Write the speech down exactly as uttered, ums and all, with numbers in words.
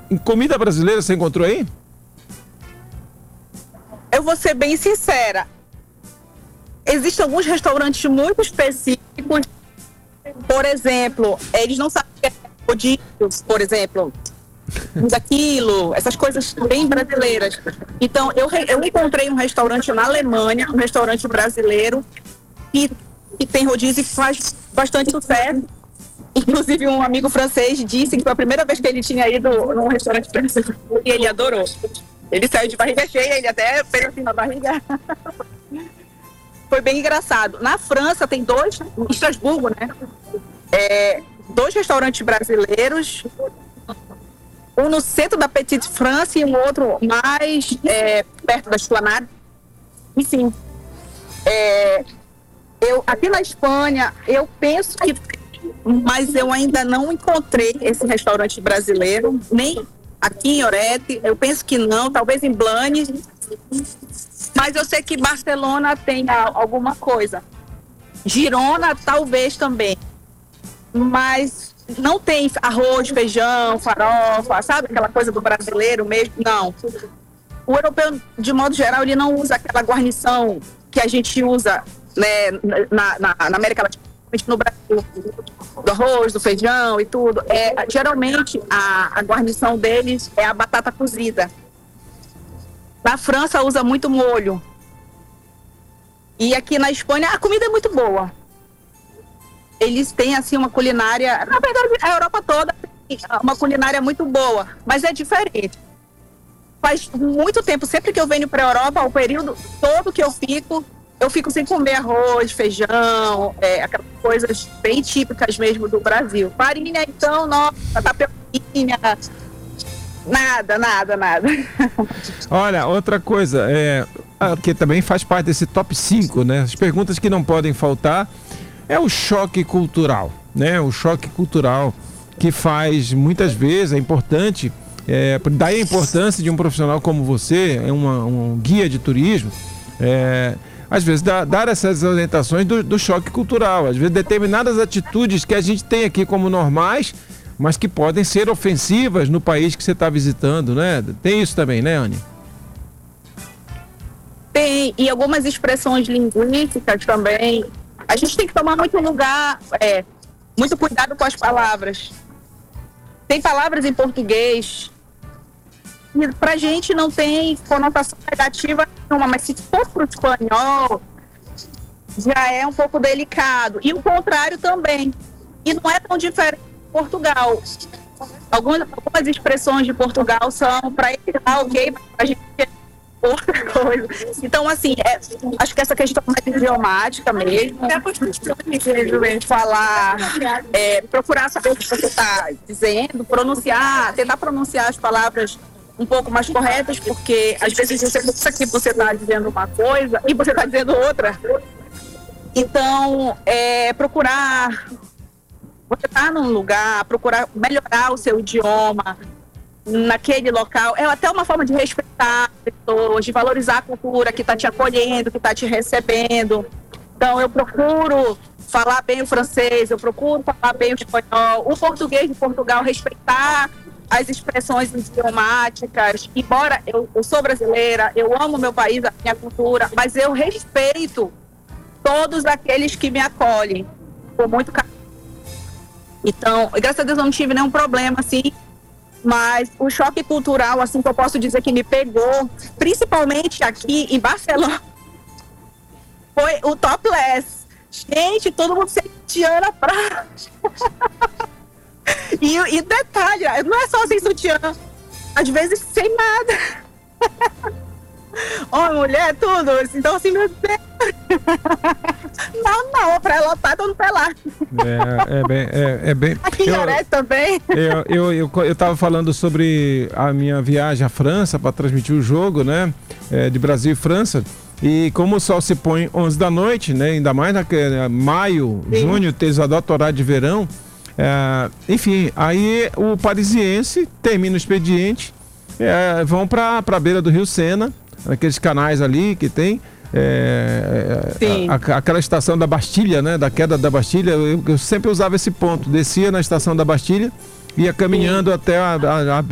em comida brasileira você encontrou aí? Eu vou ser bem sincera. Existem alguns restaurantes muito específicos. Por exemplo, eles não sabem o que é rodízios, por exemplo. Aquilo, essas coisas bem brasileiras. Então, eu, eu encontrei um restaurante na Alemanha, um restaurante brasileiro, que, que tem rodízio e faz bastante sucesso. Inclusive, um amigo francês disse que foi a primeira vez que ele tinha ido num restaurante francês e ele adorou. Ele saiu de barriga cheia, ele até fez assim na barriga. Foi bem engraçado. Na França tem dois, em Estrasburgo, né? É, dois restaurantes brasileiros. Um no centro da Petite France e um outro mais é, perto da Esplanade. Enfim, é, eu, aqui na Espanha, eu penso que... Mas eu ainda não encontrei esse restaurante brasileiro, nem aqui em Orete, eu penso que não, talvez em Blanes. Mas eu sei que Barcelona tem alguma coisa. Girona, talvez também. Mas não tem arroz, feijão, farofa, sabe? Aquela coisa do brasileiro mesmo. Não. O europeu, de modo geral, ele não usa aquela guarnição que a gente usa, né, na, na, na América Latina, no Brasil, do arroz, do feijão e tudo. É, geralmente, a, a guarnição deles é a batata cozida. Na França, usa muito molho. E aqui na Espanha, a comida é muito boa. Eles têm, assim, uma culinária... Na verdade, a Europa toda tem uma culinária muito boa, mas é diferente. Faz muito tempo, sempre que eu venho para a Europa, o período todo que eu fico, eu fico sem comer arroz, feijão, é, aquelas coisas bem típicas mesmo do Brasil. Farinha, então, nossa, tapioquinha... Nada, nada, nada. Olha, outra coisa, é, que também faz parte desse top cinco, né? As perguntas que não podem faltar é o choque cultural, né? O choque cultural que faz, muitas vezes, é importante, é, daí a importância de um profissional como você, é uma, um guia de turismo, é, às vezes dá, dar essas orientações do, do choque cultural, às vezes determinadas atitudes que a gente tem aqui como normais, mas que podem ser ofensivas no país que você está visitando, né? Tem isso também, né, Anny? Tem, e algumas expressões linguísticas também. A gente tem que tomar muito lugar, é, muito cuidado com as palavras. Tem palavras em português e pra gente não tem conotação negativa nenhuma, mas se for pro espanhol, já é um pouco delicado. E o contrário também. E não é tão diferente Portugal. Algumas, algumas expressões de Portugal são para ele, ah, ok, mas a gente é outra coisa. Então, assim, é, acho que essa questão mais idiomática mesmo, falar, é, procurar saber o que você está dizendo, pronunciar, tentar pronunciar as palavras um pouco mais corretas, porque às vezes você pensa que você está dizendo uma coisa e você está dizendo outra. Então, é, procurar... Você está num lugar, procurar melhorar o seu idioma naquele local, é até uma forma de respeitar as pessoas, de valorizar a cultura que está te acolhendo, que está te recebendo. Então, eu procuro falar bem o francês, eu procuro falar bem o espanhol, o português de Portugal, respeitar as expressões idiomáticas. Embora eu, eu sou brasileira, eu amo o meu país, a minha cultura, mas eu respeito todos aqueles que me acolhem com muito carinho. Então, graças a Deus eu não tive nenhum problema, assim, mas o choque cultural, assim, que eu posso dizer que me pegou, principalmente aqui em Barcelona, foi o topless. Gente, todo mundo sutiã na praia. e, e detalhe, não é só sem sutiã, às vezes sem nada. Homem, mulher, tudo. Então, assim, meu Deus. Não, não, pra lotar, todo pelado. É, é bem... É, é bem... Aqui em Orete também. Eu, eu, eu, eu tava falando sobre a minha viagem à França para transmitir o jogo, né? É, de Brasil e França. E como o sol se põe onze da noite, né? Ainda mais na maio, Sim. junho, tem o horário de verão. É, enfim, aí o parisiense termina o expediente, é, vão para a beira do Rio Sena, naqueles canais ali que tem, é, a, a, aquela estação da Bastilha, né, da queda da Bastilha, eu, eu sempre usava esse ponto, descia na estação da Bastilha, ia caminhando Sim. até a, a, a